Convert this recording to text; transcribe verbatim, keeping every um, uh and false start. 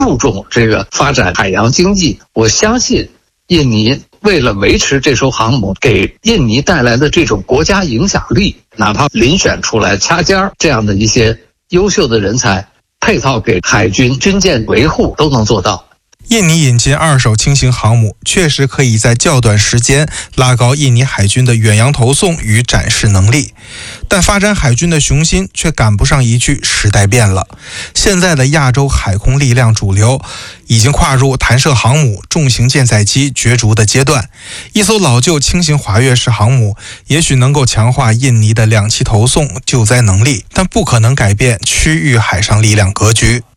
注重这个发展海洋经济。我相信印尼为了维持这艘航母给印尼带来的这种国家影响力，哪怕遴选出来掐尖儿这样的一些优秀的人才，配套给海军军舰维护都能做到。 印尼引进二手轻型航母，确实可以在较短时间拉高印尼海军的远洋投送与展示能力，但发展海军的雄心却赶不上一句时代变了。现在的亚洲海空力量主流已经跨入弹射航母、重型舰载机角逐的阶段，一艘老旧轻型滑跃式航母也许能够强化印尼的两栖投送救灾能力，但不可能改变区域海上力量格局。